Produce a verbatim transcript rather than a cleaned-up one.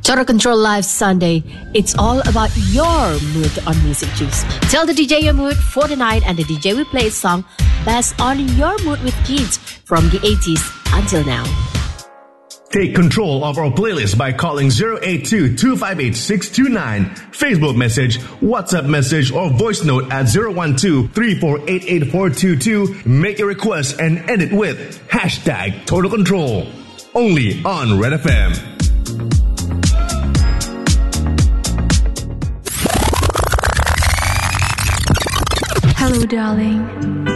Total Control Live Sunday. It's all about your mood on Music Juice. Tell the D J your mood for the night, and the D J will play a song based on your mood with hits from the eighties until now. Take control of our playlist by calling zero eight two, two five eight, six two nine, Facebook message, WhatsApp message, or voice note at zero one two, three four eight eight four two two. Make your request and end it with hashtag Total Control. Only on Red F M. Hello, darling.